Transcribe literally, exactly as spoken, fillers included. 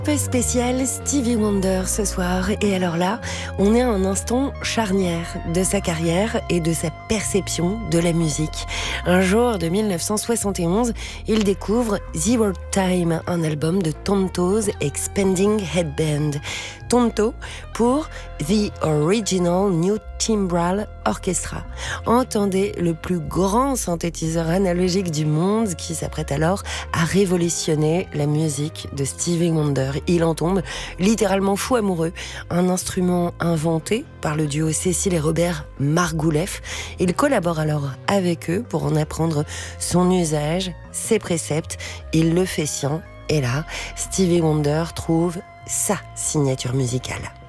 Peu spécial Stevie Wonder ce soir, et alors là, on est à un instant charnière de sa carrière et de sa perception de la musique. Un jour de mille neuf cent soixante et onze, il découvre Zero Time, un album de Tonto's Expanding Headband. Tonto pour The Original New Timbral Orchestra. Entendez le plus grand synthétiseur analogique du monde qui s'apprête alors à révolutionner la musique de Stevie Wonder. Il en tombe littéralement fou amoureux. Un instrument inventé par le duo Cécile et Robert Margouleff. Il collabore alors avec eux pour en apprendre son usage, ses préceptes. Il le fait sien. Et là, Stevie Wonder trouve sa signature musicale.